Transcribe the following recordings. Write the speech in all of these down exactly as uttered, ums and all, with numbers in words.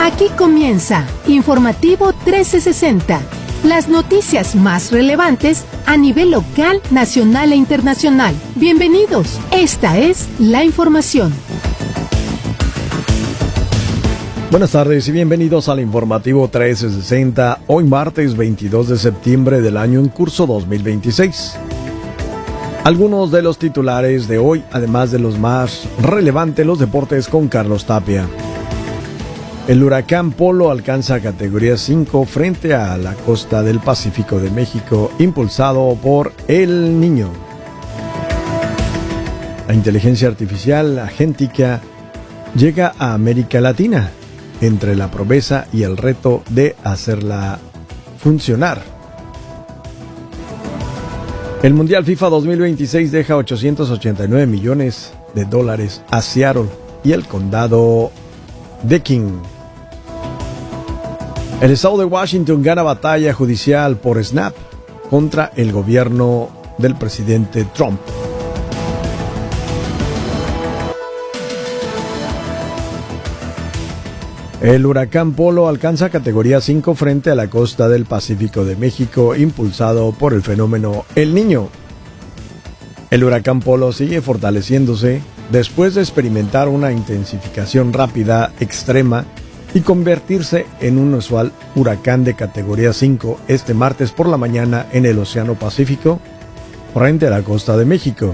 Aquí comienza Informativo trece sesenta. Las noticias más relevantes a nivel local, nacional e internacional. Bienvenidos. Esta es la información. Buenas tardes y bienvenidos al Informativo trece sesenta, hoy martes veintidós de septiembre del año en curso dos mil veintiséis. Algunos de los titulares de hoy, además de los más relevantes, los deportes con Carlos Tapia. El huracán Polo alcanza categoría cinco frente a la costa del Pacífico de México, impulsado por El Niño. La inteligencia artificial agéntica llega a América Latina, entre la promesa y el reto de hacerla funcionar. El Mundial FIFA dos mil veintiséis deja ochocientos ochenta y nueve millones de dólares a Seattle y el condado de King. El estado de Washington gana batalla judicial por Snap contra el gobierno del presidente Trump. El huracán Polo alcanza categoría cinco frente a la costa del Pacífico de México, impulsado por el fenómeno El Niño. El huracán Polo sigue fortaleciéndose después de experimentar una intensificación rápida, extrema, y convertirse en un usual huracán de categoría cinco este martes por la mañana en el Océano Pacífico, frente a la costa de México.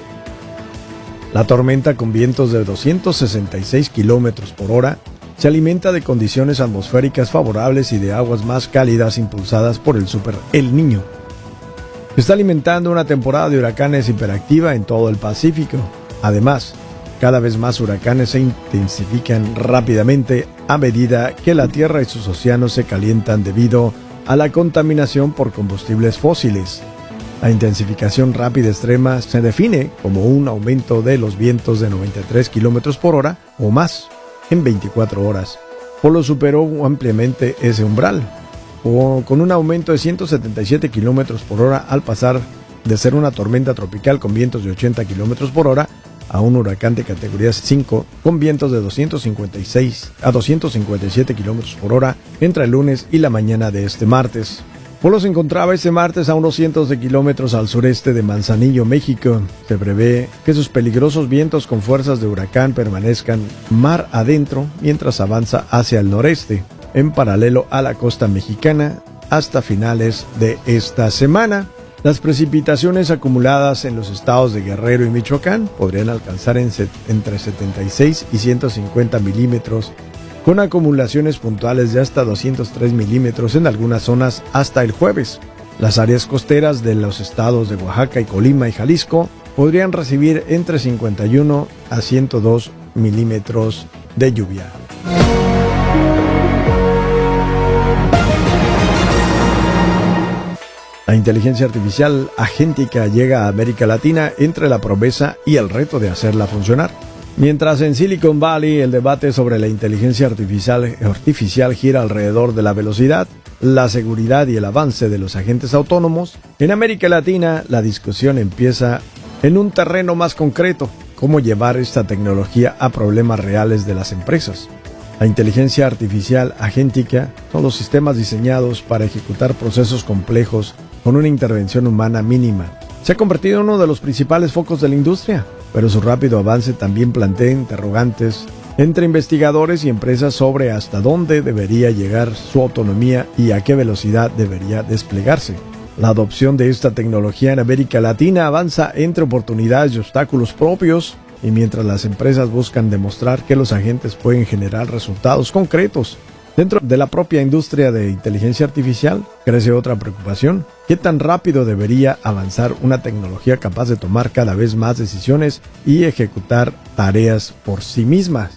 La tormenta, con vientos de doscientos sesenta y seis kilómetros por hora, se alimenta de condiciones atmosféricas favorables y de aguas más cálidas impulsadas por el Super El Niño. Se está alimentando una temporada de huracanes hiperactiva en todo el Pacífico. Además, cada vez más huracanes se intensifican rápidamente a medida que la Tierra y sus océanos se calientan debido a la contaminación por combustibles fósiles. La intensificación rápida extrema se define como un aumento de los vientos de noventa y tres kilómetros por hora o más en veinticuatro horas. Polo superó ampliamente ese umbral, o con un aumento de ciento setenta y siete kilómetros por hora al pasar de ser una tormenta tropical con vientos de ochenta kilómetros por hora a un huracán de categoría cinco con vientos de doscientos cincuenta y seis a doscientos cincuenta y siete kilómetros por hora entre el lunes y la mañana de este martes. Polo se encontraba este martes a unos cientos de kilómetros al sureste de Manzanillo, México. Se prevé que sus peligrosos vientos con fuerzas de huracán permanezcan mar adentro mientras avanza hacia el noreste, en paralelo a la costa mexicana, hasta finales de esta semana. Las precipitaciones acumuladas en los estados de Guerrero y Michoacán podrían alcanzar en set, entre setenta y seis y ciento cincuenta milímetros, con acumulaciones puntuales de hasta doscientos tres milímetros en algunas zonas hasta el jueves. Las áreas costeras de los estados de Oaxaca y Colima y Jalisco podrían recibir entre cincuenta y uno a ciento dos milímetros de lluvia. La inteligencia artificial agéntica llega a América Latina entre la promesa y el reto de hacerla funcionar. Mientras en Silicon Valley el debate sobre la inteligencia artificial, artificial gira alrededor de la velocidad, la seguridad y el avance de los agentes autónomos, en América Latina la discusión empieza en un terreno más concreto: cómo llevar esta tecnología a problemas reales de las empresas. La inteligencia artificial agéntica son los sistemas diseñados para ejecutar procesos complejos con una intervención humana mínima. Se ha convertido en uno de los principales focos de la industria, pero su rápido avance también plantea interrogantes entre investigadores y empresas sobre hasta dónde debería llegar su autonomía y a qué velocidad debería desplegarse. La adopción de esta tecnología en América Latina avanza entre oportunidades y obstáculos propios, y mientras las empresas buscan demostrar que los agentes pueden generar resultados concretos dentro de la propia industria de inteligencia artificial, crece otra preocupación: ¿qué tan rápido debería avanzar una tecnología capaz de tomar cada vez más decisiones y ejecutar tareas por sí mismas?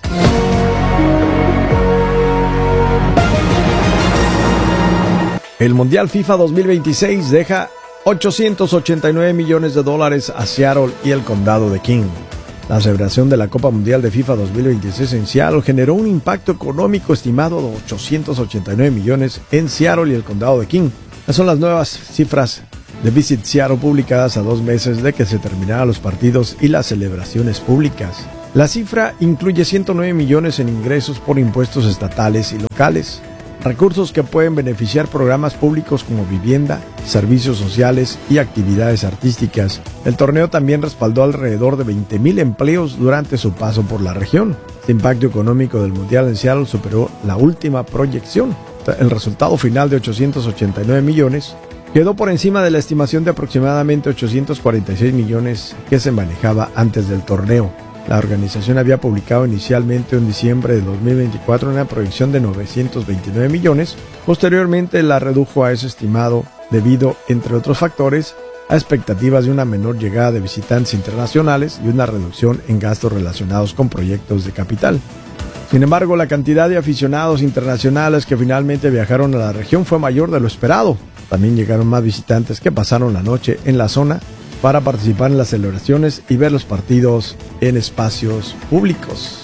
El Mundial FIFA dos mil veintiséis deja ochocientos ochenta y nueve millones de dólares a Seattle y el condado de King. La celebración de la Copa Mundial de FIFA dos mil veintiséis en Seattle generó un impacto económico estimado de ochocientos ochenta y nueve millones en Seattle y el condado de King. Estas son las nuevas cifras de Visit Seattle publicadas a dos meses de que se terminaran los partidos y las celebraciones públicas. La cifra incluye ciento nueve millones en ingresos por impuestos estatales y locales, recursos que pueden beneficiar programas públicos como vivienda, servicios sociales y actividades artísticas. El torneo también respaldó alrededor de veinte mil empleos durante su paso por la región. El impacto económico del Mundial en Seattle superó la última proyección. El resultado final de ochocientos ochenta y nueve millones quedó por encima de la estimación de aproximadamente ochocientos cuarenta y seis millones que se manejaba antes del torneo. La organización había publicado inicialmente en diciembre de dos mil veinticuatro una proyección de novecientos veintinueve millones. Posteriormente la redujo a ese estimado debido, entre otros factores, a expectativas de una menor llegada de visitantes internacionales y una reducción en gastos relacionados con proyectos de capital. Sin embargo, la cantidad de aficionados internacionales que finalmente viajaron a la región fue mayor de lo esperado. También llegaron más visitantes que pasaron la noche en la zona para participar en las celebraciones y ver los partidos en espacios públicos.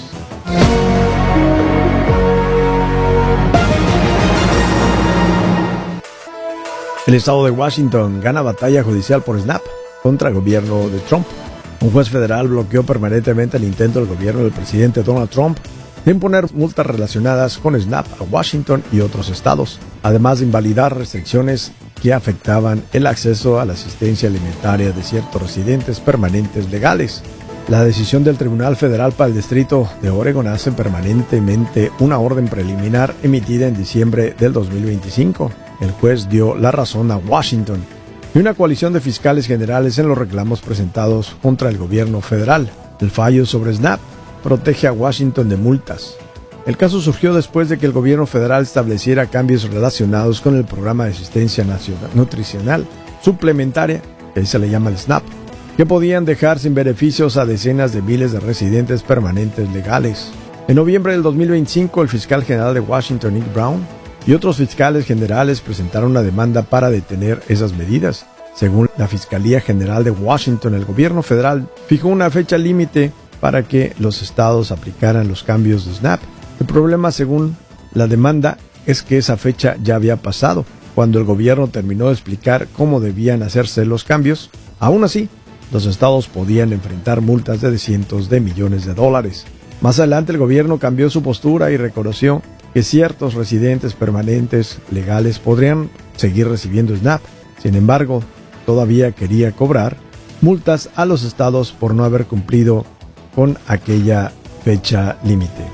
El estado de Washington gana batalla judicial por Snap contra el gobierno de Trump. Un juez federal bloqueó permanentemente el intento del gobierno del presidente Donald Trump de imponer multas relacionadas con Snap a Washington y otros estados, además de invalidar restricciones que afectaban el acceso a la asistencia alimentaria de ciertos residentes permanentes legales. La decisión del Tribunal Federal para el Distrito de Oregon hace permanentemente una orden preliminar emitida en diciembre del dos mil veinticinco. El juez dio la razón a Washington y una coalición de fiscales generales en los reclamos presentados contra el gobierno federal. El fallo sobre Snap protege a Washington de multas. El caso surgió después de que el gobierno federal estableciera cambios relacionados con el programa de asistencia nacional, nutricional suplementaria, que ahí se le llama el SNAP, que podían dejar sin beneficios a decenas de miles de residentes permanentes legales. En noviembre del dos mil veinticinco, el fiscal general de Washington, Nick Brown, y otros fiscales generales presentaron una demanda para detener esas medidas. Según la Fiscalía General de Washington, el gobierno federal fijó una fecha límite para que los estados aplicaran los cambios de SNAP. El problema, según la demanda, es que esa fecha ya había pasado. Cuando el gobierno terminó de explicar cómo debían hacerse los cambios, aún así, los estados podían enfrentar multas de cientos de millones de dólares. Más adelante, el gobierno cambió su postura y reconoció que ciertos residentes permanentes legales podrían seguir recibiendo SNAP. Sin embargo, todavía quería cobrar multas a los estados por no haber cumplido con aquella fecha límite.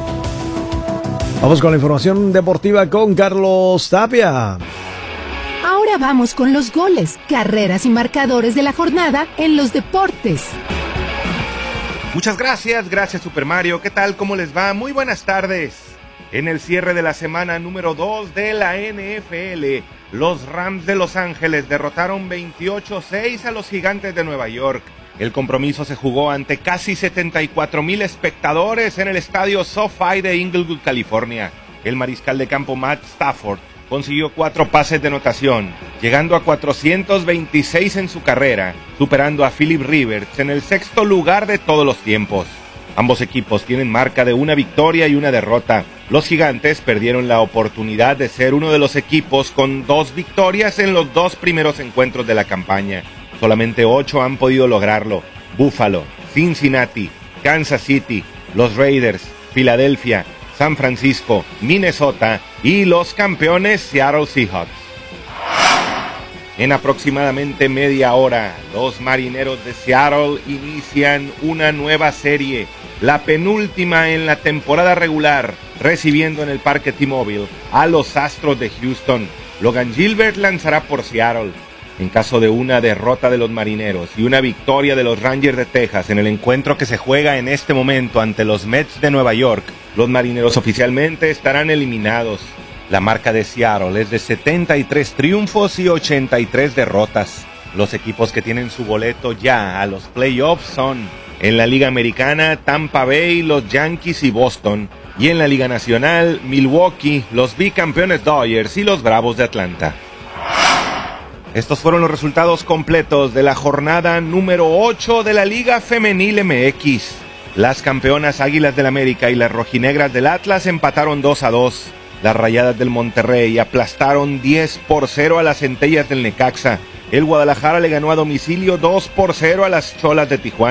Vamos con la información deportiva con Carlos Tapia. Ahora vamos con los goles, carreras y marcadores de la jornada en los deportes. Muchas gracias, gracias Super Mario. ¿Qué tal? ¿Cómo les va? Muy buenas tardes. En el cierre de la semana número dos de la N F L, los Rams de Los Ángeles derrotaron veintiocho a seis a los Gigantes de Nueva York. El compromiso se jugó ante casi setenta y cuatro mil espectadores en el estadio SoFi de Inglewood, California. El mariscal de campo Matt Stafford consiguió cuatro pases de anotación, llegando a cuatrocientos veintiséis en su carrera, superando a Philip Rivers en el sexto lugar de todos los tiempos. Ambos equipos tienen marca de una victoria y una derrota. Los Gigantes perdieron la oportunidad de ser uno de los equipos con dos victorias en los dos primeros encuentros de la campaña. Solamente ocho han podido lograrlo: Buffalo, Cincinnati, Kansas City, los Raiders, Filadelfia, San Francisco, Minnesota y los campeones Seattle Seahawks. En aproximadamente media hora, los Marineros de Seattle inician una nueva serie, la penúltima en la temporada regular, recibiendo en el Parque T-Mobile a los Astros de Houston. Logan Gilbert lanzará por Seattle. En caso de una derrota de los Marineros y una victoria de los Rangers de Texas en el encuentro que se juega en este momento ante los Mets de Nueva York, los Marineros oficialmente estarán eliminados. La marca de Seattle es de setenta y tres triunfos y ochenta y tres derrotas. Los equipos que tienen su boleto ya a los playoffs son, en la Liga Americana, Tampa Bay, los Yankees y Boston, y en la Liga Nacional, Milwaukee, los bicampeones Dodgers y los Bravos de Atlanta. Estos fueron los resultados completos de la jornada número ocho de la Liga Femenil M X. Las campeonas Águilas del América y las rojinegras del Atlas empataron dos a dos. Las Rayadas del Monterrey aplastaron diez por cero a las Centellas del Necaxa. El Guadalajara le ganó a domicilio dos por cero a las Cholas de Tijuana.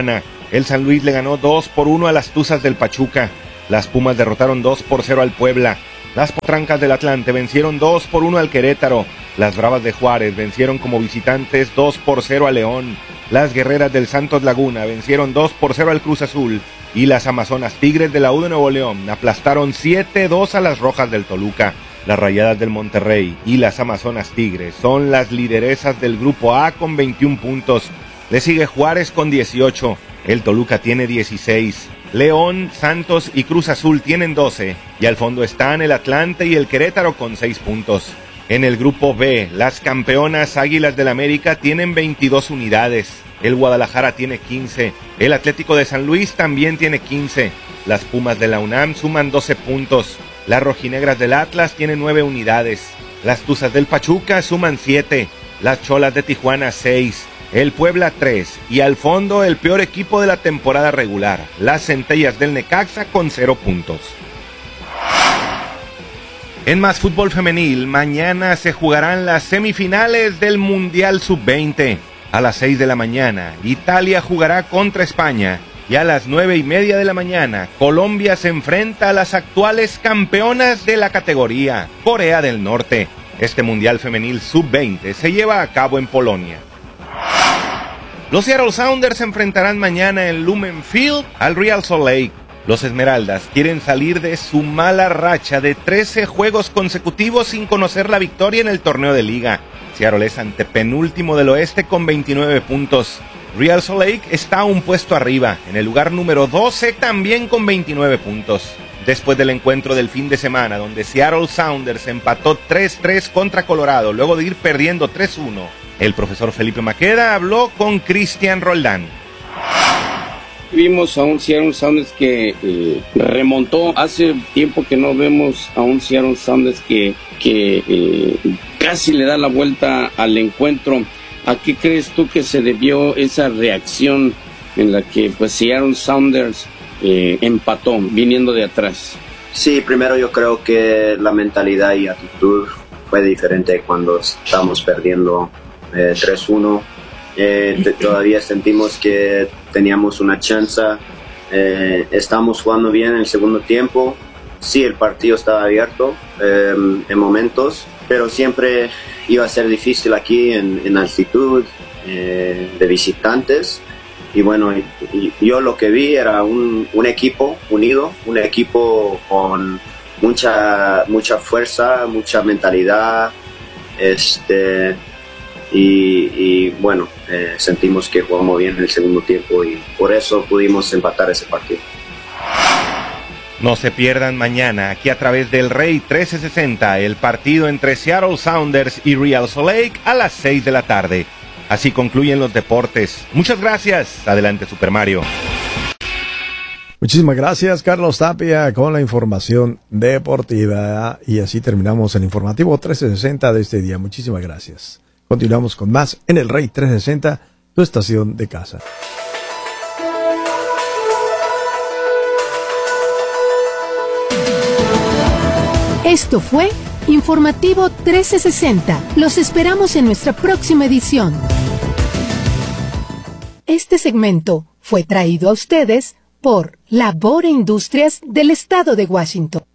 El San Luis le ganó dos por uno a las Tuzas del Pachuca. Las Pumas derrotaron dos por cero al Puebla. Las Potrancas del Atlante vencieron dos por uno al Querétaro. Las Bravas de Juárez vencieron como visitantes dos por cero a León. Las Guerreras del Santos Laguna vencieron dos por cero al Cruz Azul. Y las Amazonas Tigres de la U de Nuevo León aplastaron siete dos a las Rojas del Toluca. Las Rayadas del Monterrey y las Amazonas Tigres son las lideresas del Grupo A con veintiún puntos. Le sigue Juárez con dieciocho. El Toluca tiene dieciséis. León, Santos y Cruz Azul tienen doce, y al fondo están el Atlante y el Querétaro con seis puntos. En el grupo B, las campeonas Águilas del América tienen veintidós unidades, el Guadalajara tiene quince, el Atlético de San Luis también tiene quince, las Pumas de la UNAM suman doce puntos, las Rojinegras del Atlas tienen nueve unidades, las Tuzas del Pachuca suman siete, las Cholas de Tijuana seis, el Puebla tres, y al fondo el peor equipo de la temporada regular, las Centellas del Necaxa con cero puntos. En más fútbol femenil, mañana se jugarán las semifinales del Mundial sub veinte. A las seis de la mañana, Italia jugará contra España, y a las nueve y media de la mañana, Colombia se enfrenta a las actuales campeonas de la categoría, Corea del Norte. Este Mundial femenil sub veinte se lleva a cabo en Polonia. Los Seattle Sounders se enfrentarán mañana en Lumen Field al Real Salt Lake. Los Esmeraldas quieren salir de su mala racha de trece juegos consecutivos sin conocer la victoria en el torneo de liga. Seattle es antepenúltimo del oeste con veintinueve puntos. Real Salt Lake está un puesto arriba, en el lugar número doce también con veintinueve puntos. Después del encuentro del fin de semana, donde Seattle Sounders empató tres tres contra Colorado, luego de ir perdiendo tres uno, el profesor Felipe Maqueda habló con Cristian Roldán. Vimos a un Seattle Sounders que eh, remontó. Hace tiempo que no vemos a un Seattle Sounders que, que eh, casi le da la vuelta al encuentro. ¿A qué crees tú que se debió esa reacción en la que pues Seattle Sounders eh, empató viniendo de atrás? Sí, primero yo creo que la mentalidad y actitud fue diferente cuando estamos perdiendo eh, tres uno. Eh, t- todavía sentimos que teníamos una chance. Eh, estamos jugando bien en el segundo tiempo. Sí, el partido estaba abierto eh, en momentos, pero siempre iba a ser difícil aquí en, en altitud eh, de visitantes. Y bueno, y, y yo lo que vi era un, un equipo unido, un equipo con mucha, mucha fuerza, mucha mentalidad. Este... Y, y bueno, eh, sentimos que jugamos bien en el segundo tiempo y por eso pudimos empatar ese partido. No se pierdan mañana, aquí a través del Rey trece sesenta, el partido entre Seattle Sounders y Real Salt Lake a las seis de la tarde. Así concluyen los deportes. Muchas gracias. Adelante, Super Mario. Muchísimas gracias, Carlos Tapia, con la información deportiva. Y así terminamos el informativo trece sesenta de este día. Muchísimas gracias. Continuamos con más en el Rey trescientos sesenta, tu estación de casa. Esto fue Informativo trece sesenta. Los esperamos en nuestra próxima edición. Este segmento fue traído a ustedes por Labor e Industrias del Estado de Washington.